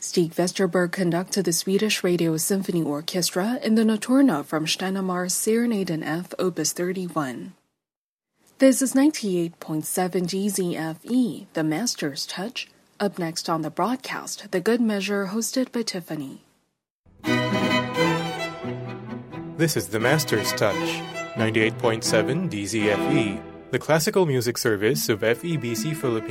Stig Vesterberg conducted the Swedish Radio Symphony Orchestra in the Notturno from Steinmar's Serenade in F, Opus 31. This is 98.7 GZFE, the Master's Touch. Up next on the broadcast, The Good Measure, hosted by Tiffany. This is the Master's Touch, 98.7 DZFE, the classical music service of FEBC Philippines.